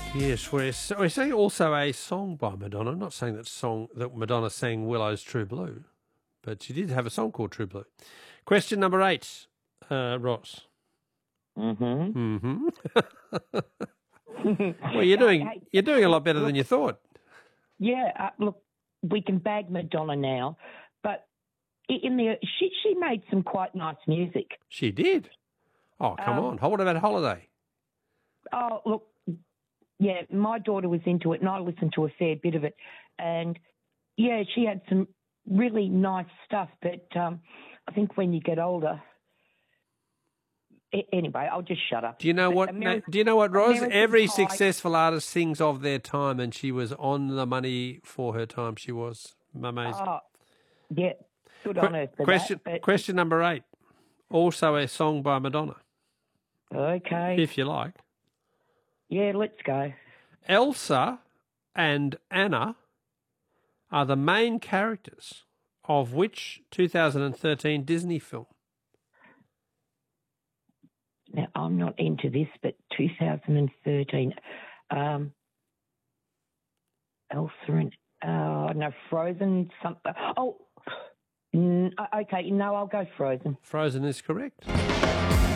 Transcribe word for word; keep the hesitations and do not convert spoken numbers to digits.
Yes, we're, we're saying also a song by Madonna. I'm not saying that song that Madonna sang Willow's True Blue, but she did have a song called True Blue. Question number eight, uh, Ross. Mm-hmm. Mm-hmm. Well, you're doing you're doing a lot better look, than you thought. Yeah, uh, look, we can bag Madonna now, but in the she she made some quite nice music. She did. Oh, come Um, on. What about Holiday? Oh, look, yeah, my daughter was into it, and I listened to a fair bit of it, and yeah, she had some really nice stuff. But um, I think when you get older, anyway, I'll just shut up. Do you know but what? Ameri- do you know what, Ros? American Every Pie, successful artist sings of their time, and she was on the money for her time. She was amazing. Oh, yeah, good Qu- on her for question, that. But, question number eight. Also a song by Madonna. Okay. If you like. Yeah, let's go. Elsa and Anna are the main characters of which two thousand thirteen Disney film? Now, I'm not into this, but two thousand thirteen, um, Elsa and, uh, no, Frozen, something. Oh, n- okay, no, I'll go Frozen. Frozen is correct.